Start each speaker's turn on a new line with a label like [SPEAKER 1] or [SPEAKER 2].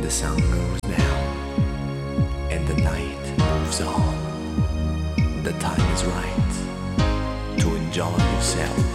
[SPEAKER 1] The sun goes down and the night moves on. The time is right to enjoy yourself.